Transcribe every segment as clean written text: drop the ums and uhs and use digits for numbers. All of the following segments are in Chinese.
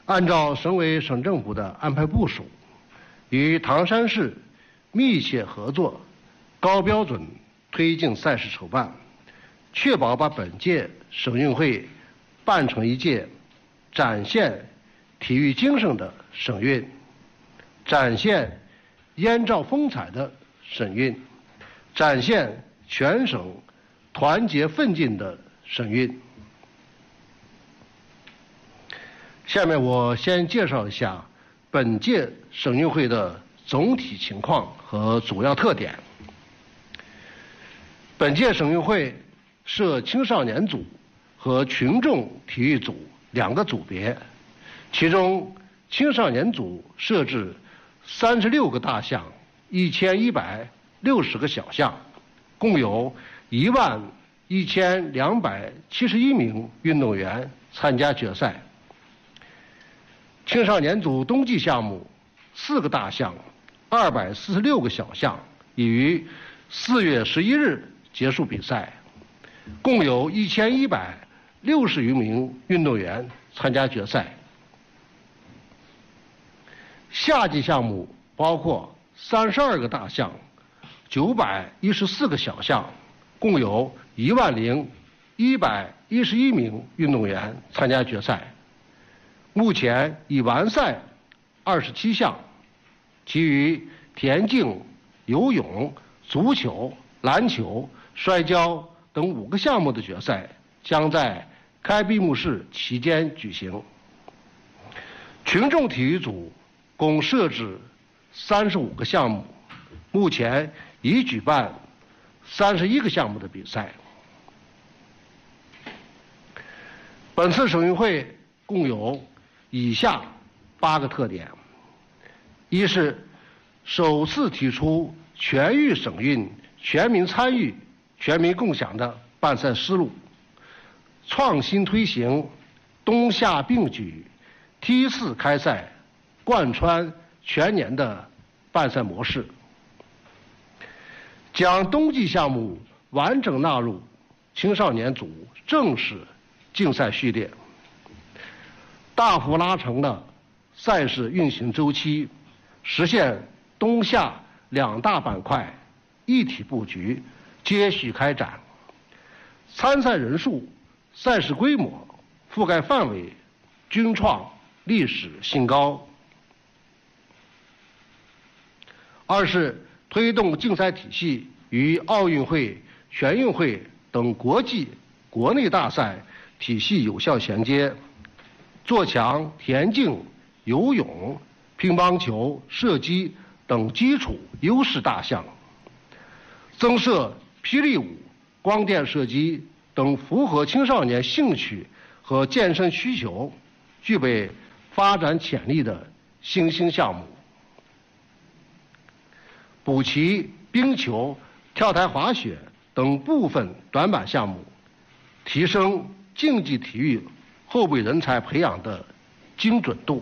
按照省委省政府的安排部署，与唐山市密切合作，高标准推进赛事筹办，确保把本届省运会办成一届展现体育精神的省运，展现燕赵风采的省运，展现全省团结奋进的省运。下面我先介绍一下本届省运会的总体情况和主要特点。本届省运会设青少年组和群众体育组两个组别，其中青少年组设置36个大项，1160个小项，共有11271名运动员参加决赛。青少年组冬季项目4个大项，246个小项，已于4月11日结束比赛，共有1160余名运动员参加决赛。夏季项目包括32个大项，914个小项，共有10111名运动员参加决赛。目前已完赛27项，其余田径、游泳、足球、篮球、摔跤等5个项目的决赛将在开闭幕式期间举行。群众体育组共设置35个项目，目前已举办31个项目的比赛。本次省运会共有以下8个特点：一是首次提出全域省运、全民参与、全民共享的办赛思路，创新推行冬夏并举、梯次开赛、贯穿全年的办赛模式，将冬季项目完整纳入青少年组正式竞赛序列，大幅拉长了赛事运行周期，实现冬夏2大板块一体布局，接续开展。参赛人数、赛事规模、覆盖范围均创历史新高。二是推动竞赛体系与奥运会、全运会等国际、国内大赛体系有效衔接，做强田径、游泳、乒乓球、射击等基础优势大项，增设霹雳舞、光电射击等符合青少年兴趣和健身需求、具备发展潜力的新兴项目，补齐冰球、跳台滑雪等部分短板项目，提升竞技体育后备人才培养的精准度。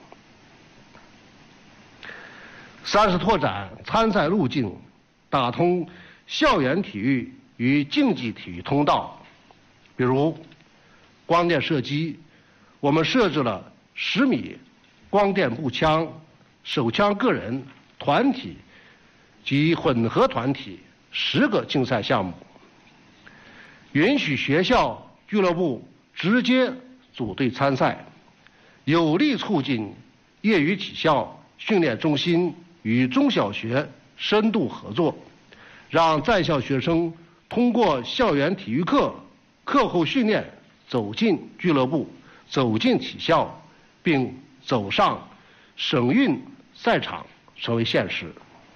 三是拓展参赛路径，打通校园体育与竞技体育通道。比如光电射击，我们设置了10米光电步枪、手枪个人、团体及混合团体10个竞赛项目，允许学校俱乐部直接组队参赛，有力促进业余体校训练中心与中小学深度合作，让在校学生通过校园体育课、课后训练走进俱乐部、走进体校，并走上省运赛场成为现实。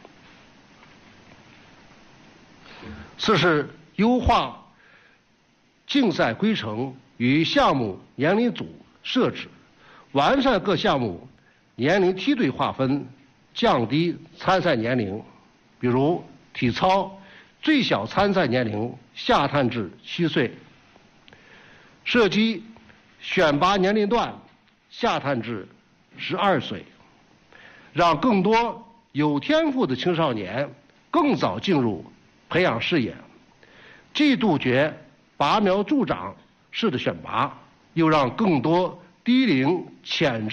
四是优化竞赛规程与项目年龄组设置，完善各项目年龄梯队划分，降低参赛年龄。比如体操最小参赛年龄下探至7岁，射击选拔年龄段下探至12岁，让更多有天赋的青少年更早进入培养视野，既杜绝拔苗助长式的选拔，又让更多低龄潜质